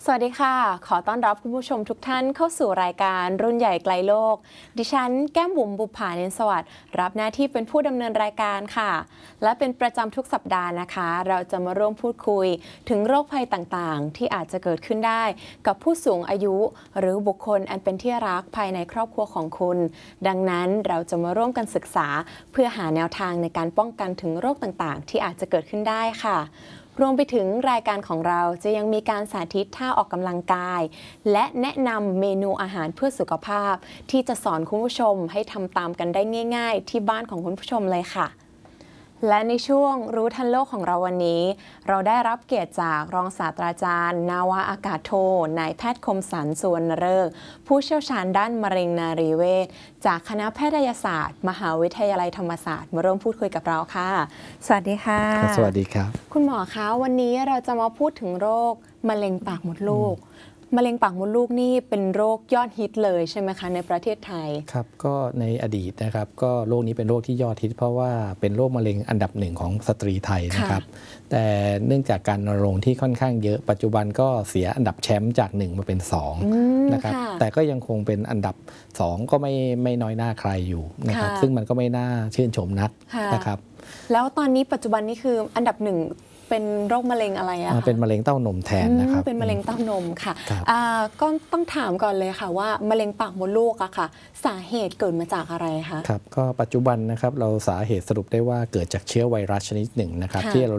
สวัสดีค่ะขอต้อนรับคุณผู้ชมทุกท่านเข้าสู่รายการรุ่นใหญ่ไกลโลกดิฉันแก้มบุ๋มบุภาเนนสวัสดิ์รับหน้าที่เป็นผู้ดำเนินรายการค่ะและเป็นประจำทุกสัปดาห์นะคะเราจะมาร่วมพูดคุยถึงโรคภัยต่างๆที่อาจจะเกิดขึ้นได้กับผู้สูงอายุหรือบุคคลอันเป็นที่รักภายในครอบครัวของคุณดังนั้นเราจะมาร่วมกันศึกษาเพื่อหาแนวทางในการป้องกันถึงโรคต่างๆที่อาจจะเกิดขึ้นได้ค่ะรวมไปถึงรายการของเราจะยังมีการสาธิตท่าออกกำลังกายและแนะนำเมนูอาหารเพื่อสุขภาพที่จะสอนคุณผู้ชมให้ทำตามกันได้ง่ายๆที่บ้านของคุณผู้ชมเลยค่ะและในช่วงรู้ทันโลกของเราวันนี้เราได้รับเกียรติจากรองศาสตราจารย์นาวาอากาศโทนายแพทย์คมสันต์สุวรรณฤกษ์ผู้เชี่ยวชาญด้านมะเร็งนารีเวชจากคณะแพทยศาสตร์มหาวิทยาลัยธรรมศาสตร์มาร่วมพูดคุยกับเราค่ะสวัสดีค่ะสวัสดีครับคุณหมอคะวันนี้เราจะมาพูดถึงโรคมะเร็งปากมดลูกมะเร็งปากมดลูกนี่เป็นโรคยอดฮิตเลยใช่ไหมคะในประเทศไทยครับก็ในอดีตนะครับก็โรคนี้เป็นโรคที่ยอดฮิตเพราะว่าเป็นโรคมะเร็งอันดับหนึ่งของสตรีไทยนะครับแต่เนื่องจากการรณรงค์ที่ค่อนข้างเยอะปัจจุบันก็เสียอันดับแชมป์จาก1มาเป็น2นะครับแต่ก็ยังคงเป็นอันดับ2ก็ไม่น้อยหน้าใครอยู่นะครับซึ่งมันก็ไม่น่าชื่นชมนักนะครับแล้วตอนนี้ปัจจุบันนี้คืออันดับ1เป็นโรคมะเร็งอะไรอะคะเป็นมะเร็งเต้านมแทนนะครับเป็นมะเร็งเต้านมค่ะก็ต้องถามก่อนเลยค่ะว่ามะเร็งปากมดลูกอะค่ะสาเหตุเกิดมาจากอะไรคะครับก็ปัจจุบันนะครับเราสาเหตุสรุปได้ว่าเกิดจากเชื้อไวรัสชนิดหนึ่งนะครับที่เรา